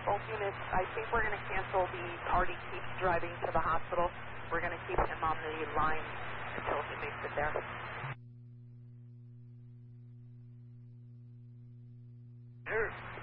Both units, I think we're going to cancel the Artie keeps driving to the hospital. We're going to keep him on the line until he makes it there. Here.